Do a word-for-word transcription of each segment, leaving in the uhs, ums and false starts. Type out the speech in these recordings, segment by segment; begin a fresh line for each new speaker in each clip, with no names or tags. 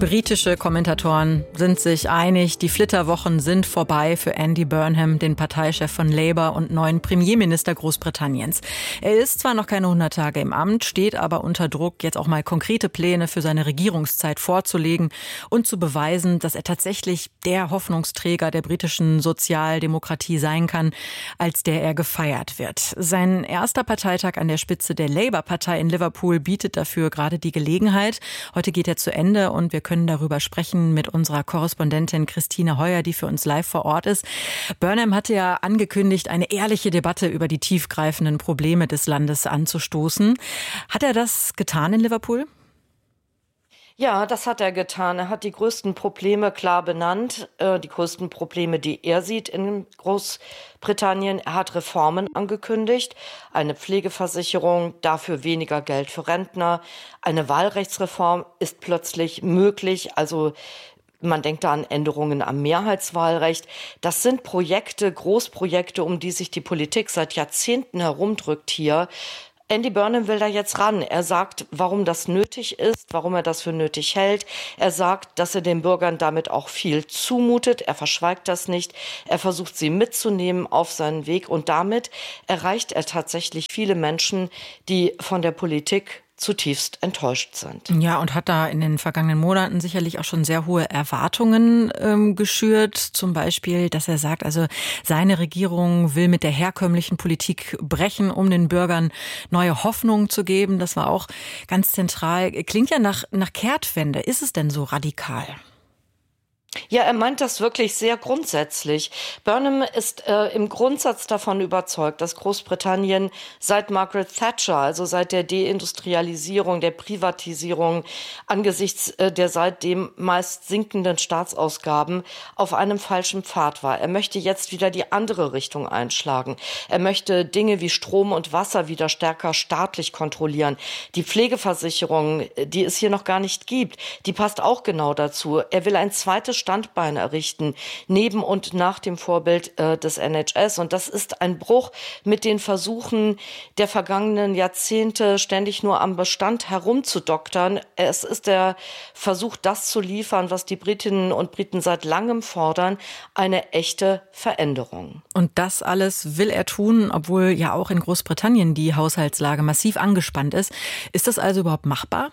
Britische Kommentatoren sind sich einig, die Flitterwochen sind vorbei für Andy Burnham, den Parteichef von Labour und neuen Premierminister Großbritanniens. Er ist zwar noch keine hundert Tage im Amt, steht aber unter Druck, jetzt auch mal konkrete Pläne für seine Regierungszeit vorzulegen und zu beweisen, dass er tatsächlich der Hoffnungsträger der britischen Sozialdemokratie sein kann, als der er gefeiert wird. Sein erster Parteitag an der Spitze der Labour-Partei in Liverpool bietet dafür gerade die Gelegenheit. Heute geht er zu Ende und wir können darüber sprechen mit unserer Korrespondentin Christine Heuer, die für uns live vor Ort ist. Burnham hatte ja angekündigt, eine ehrliche Debatte über die tiefgreifenden Probleme des Landes anzustoßen. Hat er das getan in Liverpool?
Ja, das hat er getan. Er hat die größten Probleme klar benannt, äh, die größten Probleme, die er sieht in Großbritannien. Er hat Reformen angekündigt, eine Pflegeversicherung, dafür weniger Geld für Rentner. Eine Wahlrechtsreform ist plötzlich möglich, also man denkt da an Änderungen am Mehrheitswahlrecht. Das sind Projekte, Großprojekte, um die sich die Politik seit Jahrzehnten herumdrückt hier. Andy Burnham will da jetzt ran. Er sagt, warum das nötig ist, warum er das für nötig hält. Er sagt, dass er den Bürgern damit auch viel zumutet. Er verschweigt das nicht. Er versucht, sie mitzunehmen auf seinen Weg. Und damit erreicht er tatsächlich viele Menschen, die von der Politik zutiefst enttäuscht sind.
Ja, und hat da in den vergangenen Monaten sicherlich auch schon sehr hohe Erwartungen ähm, geschürt. Zum Beispiel, dass er sagt, also seine Regierung will mit der herkömmlichen Politik brechen, um den Bürgern neue Hoffnung zu geben. Das war auch ganz zentral. Klingt ja nach, nach Kehrtwende. Ist es denn so radikal?
Ja, er meint das wirklich sehr grundsätzlich. Burnham ist äh, im Grundsatz davon überzeugt, dass Großbritannien seit Margaret Thatcher, also seit der Deindustrialisierung, der Privatisierung, angesichts äh, der seitdem meist sinkenden Staatsausgaben auf einem falschen Pfad war. Er möchte jetzt wieder die andere Richtung einschlagen. Er möchte Dinge wie Strom und Wasser wieder stärker staatlich kontrollieren. Die Pflegeversicherung, die es hier noch gar nicht gibt, die passt auch genau dazu. Er will ein zweites Standbein errichten, neben und nach dem Vorbild äh, des N H S. Und das ist ein Bruch mit den Versuchen der vergangenen Jahrzehnte, ständig nur am Bestand herumzudoktern. Es ist der Versuch, das zu liefern, was die Britinnen und Briten seit langem fordern, eine echte Veränderung.
Und das alles will er tun, obwohl ja auch in Großbritannien die Haushaltslage massiv angespannt ist. Ist das also überhaupt machbar?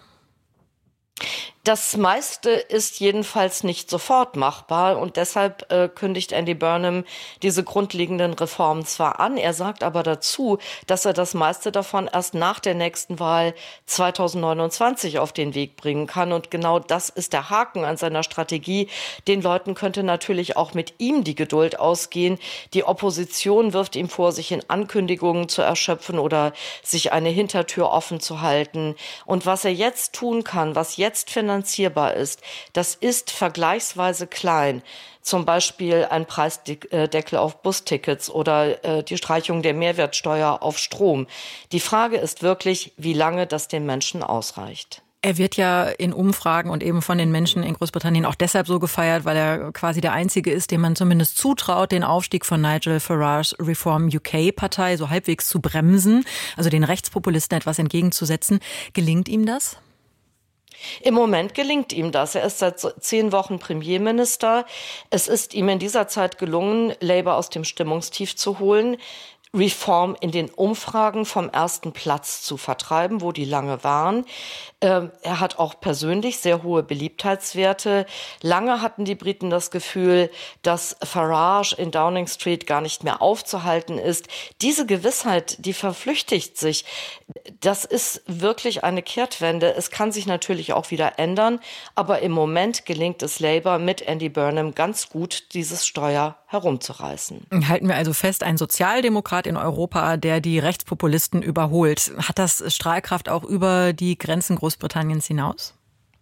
Das meiste ist jedenfalls nicht sofort machbar und deshalb äh, kündigt Andy Burnham diese grundlegenden Reformen zwar an, er sagt aber dazu, dass er das meiste davon erst nach der nächsten Wahl zweitausendneunundzwanzig auf den Weg bringen kann und genau das ist der Haken an seiner Strategie. Den Leuten könnte natürlich auch mit ihm die Geduld ausgehen. Die Opposition wirft ihm vor, sich in Ankündigungen zu erschöpfen oder sich eine Hintertür offen zu halten. Und was er jetzt tun kann, was jetzt finanzierbar ist, das ist vergleichsweise klein. Zum Beispiel ein Preisdeckel auf Bustickets oder äh, die Streichung der Mehrwertsteuer auf Strom. Die Frage ist wirklich, wie lange das den Menschen ausreicht.
Er wird ja in Umfragen und eben von den Menschen in Großbritannien auch deshalb so gefeiert, weil er quasi der Einzige ist, dem man zumindest zutraut, den Aufstieg von Nigel Farages Reform U K-Partei so halbwegs zu bremsen, also den Rechtspopulisten etwas entgegenzusetzen. Gelingt ihm das?
Im Moment gelingt ihm das. Er ist seit zehn Wochen Premierminister. Es ist ihm in dieser Zeit gelungen, Labour aus dem Stimmungstief zu holen, Reform in den Umfragen vom ersten Platz zu vertreiben, wo die lange waren. Ähm, er hat auch persönlich sehr hohe Beliebtheitswerte. Lange hatten die Briten das Gefühl, dass Farage in Downing Street gar nicht mehr aufzuhalten ist. Diese Gewissheit, die verflüchtigt sich. Das ist wirklich eine Kehrtwende. Es kann sich natürlich auch wieder ändern, aber im Moment gelingt es Labour mit Andy Burnham ganz gut, dieses Steuer herumzureißen.
Halten wir also fest, ein Sozialdemokrat in Europa, der die Rechtspopulisten überholt. Hat das Strahlkraft auch über die Grenzen Großbritanniens hinaus?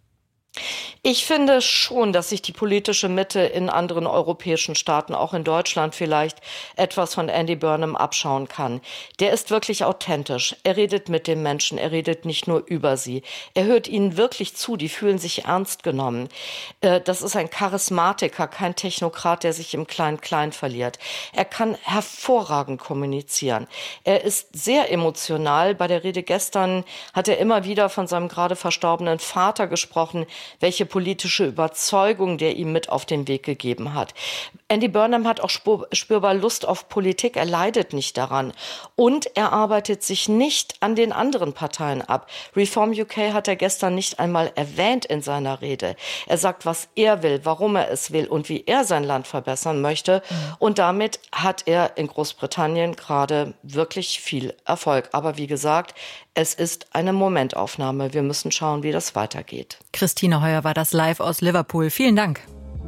Ich finde schon, dass sich die politische Mitte in anderen europäischen Staaten, auch in Deutschland vielleicht, etwas von Andy Burnham abschauen kann. Der ist wirklich authentisch. Er redet mit den Menschen, er redet nicht nur über sie. Er hört ihnen wirklich zu, die fühlen sich ernst genommen. Das ist ein Charismatiker, kein Technokrat, der sich im Klein-Klein verliert. Er kann hervorragend kommunizieren. Er ist sehr emotional. Bei der Rede gestern hat er immer wieder von seinem gerade verstorbenen Vater gesprochen, welche politische Überzeugung der ihm mit auf den Weg gegeben hat. Andy Burnham hat auch spürbar Lust auf Politik, er leidet nicht daran. Und er arbeitet sich nicht an den anderen Parteien ab. Reform U K hat er gestern nicht einmal erwähnt in seiner Rede. Er sagt, was er will, warum er es will und wie er sein Land verbessern möchte. Und damit hat er in Großbritannien gerade wirklich viel Erfolg. Aber wie gesagt, es ist eine Momentaufnahme. Wir müssen schauen, wie das weitergeht.
Christine Heuer war das live aus Liverpool. Vielen Dank.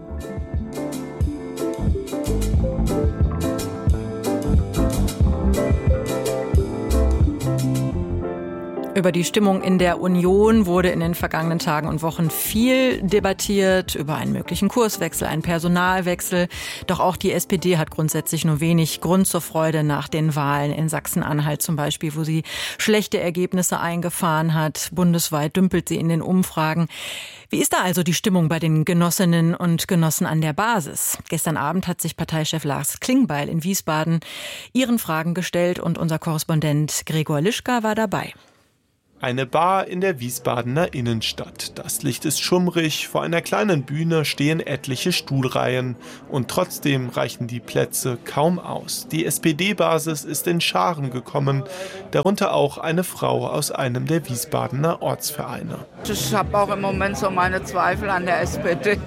Über die Stimmung in der Union wurde in den vergangenen Tagen und Wochen viel debattiert, über einen möglichen Kurswechsel, einen Personalwechsel. Doch auch die S P D hat grundsätzlich nur wenig Grund zur Freude nach den Wahlen in Sachsen-Anhalt zum Beispiel, wo sie schlechte Ergebnisse eingefahren hat. Bundesweit dümpelt sie in den Umfragen. Wie ist da also die Stimmung bei den Genossinnen und Genossen an der Basis? Gestern Abend hat sich Parteichef Lars Klingbeil in Wiesbaden ihren Fragen gestellt und unser Korrespondent Gregor Lischka war dabei.
Eine Bar in der Wiesbadener Innenstadt. Das Licht ist schummrig, vor einer kleinen Bühne stehen etliche Stuhlreihen. Und trotzdem reichen die Plätze kaum aus. Die S P D-Basis ist in Scharen gekommen, darunter auch eine Frau aus einem der Wiesbadener Ortsvereine.
Ich habe auch im Moment so meine Zweifel an der S P D.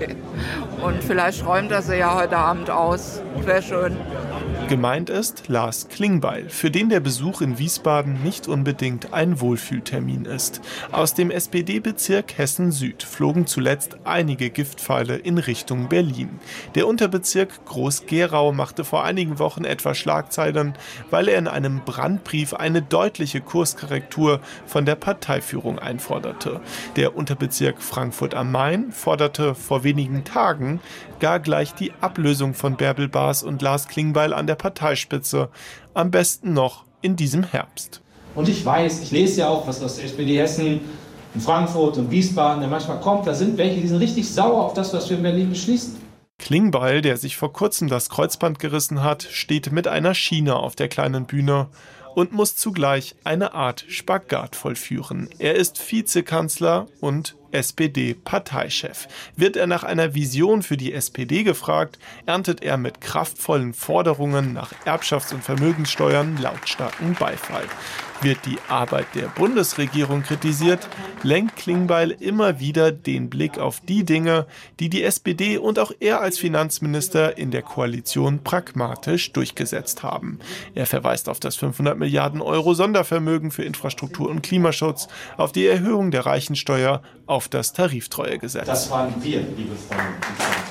Und vielleicht räumt er sie ja heute Abend aus. Wäre schön.
Gemeint ist Lars Klingbeil, für den der Besuch in Wiesbaden nicht unbedingt ein Wohlfühltermin ist. Aus dem S P D-Bezirk Hessen-Süd flogen zuletzt einige Giftpfeile in Richtung Berlin. Der Unterbezirk Groß-Gerau machte vor einigen Wochen etwa Schlagzeilen, weil er in einem Brandbrief eine deutliche Kurskorrektur von der Parteiführung einforderte. Der Unterbezirk Frankfurt am Main forderte vor wenigen Tagen gar gleich die Ablösung von Bärbel Baas und Lars Klingbeil an der Parteispitze, am besten noch in diesem Herbst.
Und ich weiß, ich lese ja auch, was aus der S P D Hessen, in Frankfurt und Wiesbaden der manchmal kommt, da sind welche, die sind richtig sauer auf das, was wir in Berlin beschließen.
Klingbeil, der sich vor kurzem das Kreuzband gerissen hat, steht mit einer Schiene auf der kleinen Bühne und muss zugleich eine Art Spagat vollführen. Er ist Vizekanzler und S P D-Parteichef. Wird er nach einer Vision für die S P D gefragt, erntet er mit kraftvollen Forderungen nach Erbschafts- und Vermögenssteuern lautstarken Beifall. Wird die Arbeit der Bundesregierung kritisiert, lenkt Klingbeil immer wieder den Blick auf die Dinge, die die S P D und auch er als Finanzminister in der Koalition pragmatisch durchgesetzt haben. Er verweist auf das fünfhundert Milliarden Euro Sondervermögen für Infrastruktur und Klimaschutz, auf die Erhöhung der Reichensteuer, auf das Tariftreuegesetz.
Das waren wir, liebe Freunde und Freunde.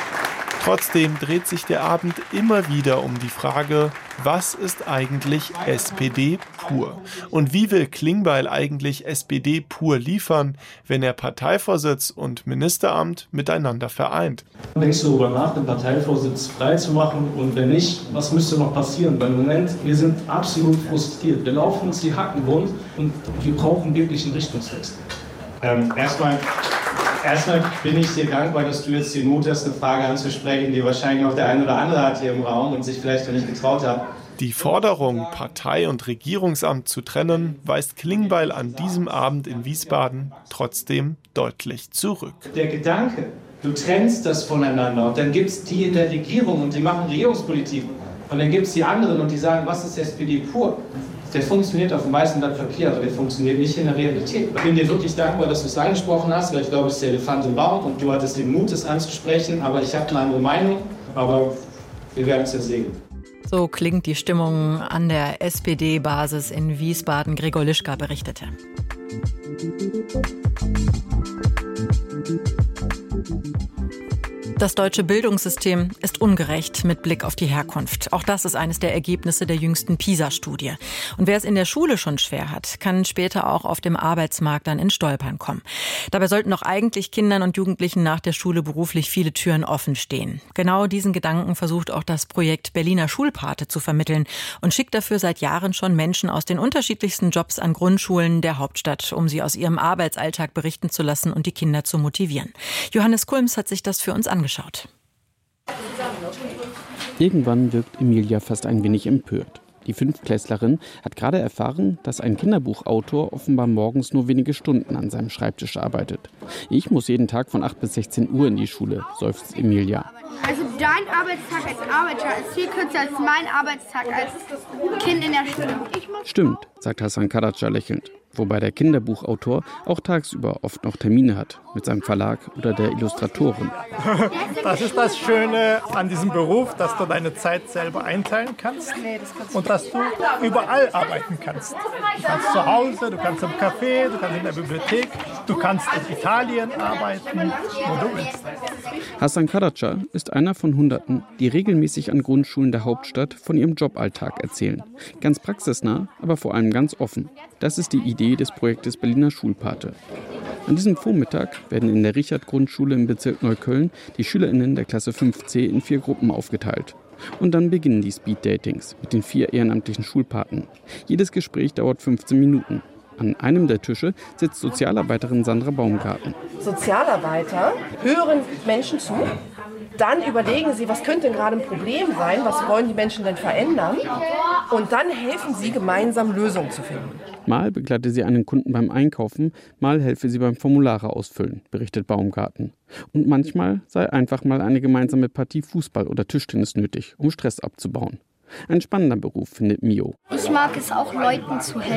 Trotzdem dreht sich der Abend immer wieder um die Frage, was ist eigentlich S P D pur? Und wie will Klingbeil eigentlich S P D pur liefern, wenn er Parteivorsitz und Ministeramt miteinander vereint?
Denkst du darüber nach, den Parteivorsitz frei zu machen? Und wenn nicht, was müsste noch passieren? Weil im Moment, wir sind absolut frustriert. Wir laufen uns die Hacken wund und wir brauchen wirklich einen Richtungswechsel. Ähm, erstmal... Erstmal bin ich dir dankbar, dass du jetzt den Mut hast, eine Frage anzusprechen, die wahrscheinlich auch der ein oder andere hat hier im Raum und sich vielleicht noch nicht getraut hat.
Die Forderung, Partei und Regierungsamt zu trennen, weist Klingbeil an diesem Abend in Wiesbaden trotzdem deutlich zurück.
Der Gedanke, du trennst das voneinander und dann gibt es die in der Regierung und die machen Regierungspolitik und dann gibt es die anderen und die sagen, was ist S P D pur? Der funktioniert auf dem weißen Blatt Papier, aber der funktioniert nicht in der Realität. Ich bin dir wirklich dankbar, dass du es angesprochen hast, weil ich glaube, es ist der Elefant im Raum und du hattest den Mut, es anzusprechen, aber ich habe eine andere Meinung, aber wir werden es ja sehen.
So klingt die Stimmung an der S P D-Basis in Wiesbaden. Gregor Lischka berichtete. Das deutsche Bildungssystem ist ungerecht mit Blick auf die Herkunft. Auch das ist eines der Ergebnisse der jüngsten PISA-Studie. Und wer es in der Schule schon schwer hat, kann später auch auf dem Arbeitsmarkt dann in Stolpern kommen. Dabei sollten doch eigentlich Kindern und Jugendlichen nach der Schule beruflich viele Türen offen stehen. Genau diesen Gedanken versucht auch das Projekt Berliner Schulpate zu vermitteln und schickt dafür seit Jahren schon Menschen aus den unterschiedlichsten Jobs an Grundschulen der Hauptstadt, um sie aus ihrem Arbeitsalltag berichten zu lassen und die Kinder zu motivieren. Johannes Kulms hat sich das für uns angeschaut. Geschaut.
Irgendwann wirkt Emilia fast ein wenig empört. Die Fünftklässlerin hat gerade erfahren, dass ein Kinderbuchautor offenbar morgens nur wenige Stunden an seinem Schreibtisch arbeitet. Ich muss jeden Tag von acht bis sechzehn Uhr in die Schule, seufzt Emilia.
Also dein Arbeitstag als Arbeiter ist viel kürzer als mein Arbeitstag als Kind in der Schule.
Stimmt, sagt Hasan Karaca lächelnd. Wobei der Kinderbuchautor auch tagsüber oft noch Termine hat mit seinem Verlag oder der Illustratorin.
Das ist das Schöne an diesem Beruf, dass du deine Zeit selber einteilen kannst und dass du überall arbeiten kannst. Du kannst zu Hause, du kannst im Café, du kannst in der Bibliothek, du kannst in Italien arbeiten, wo du willst.
Hasan Karaca ist einer von Hunderten, die regelmäßig an Grundschulen der Hauptstadt von ihrem Joballtag erzählen. Ganz praxisnah, aber vor allem ganz offen. Das ist die Idee des Projektes Berliner Schulpate. An diesem Vormittag werden in der Richard-Grundschule im Bezirk Neukölln die SchülerInnen der Klasse fünf C in vier Gruppen aufgeteilt. Und dann beginnen die Speed-Datings mit den vier ehrenamtlichen Schulpaten. Jedes Gespräch dauert fünfzehn Minuten. An einem der Tische sitzt Sozialarbeiterin Sandra Baumgarten.
Sozialarbeiter hören Menschen zu, dann überlegen sie, was könnte denn gerade ein Problem sein, was wollen die Menschen denn verändern und dann helfen sie gemeinsam Lösungen zu finden.
Mal begleite sie einen Kunden beim Einkaufen, mal helfe sie beim Formulare ausfüllen, berichtet Baumgarten. Und manchmal sei einfach mal eine gemeinsame Partie Fußball oder Tischtennis nötig, um Stress abzubauen. Ein spannender Beruf, findet Mio.
Ich mag es auch, Leuten zu helfen.